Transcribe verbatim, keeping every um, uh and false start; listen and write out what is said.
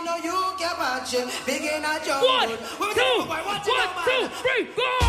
no you can watch it. Begin a jump. One, two, one, two, three, go!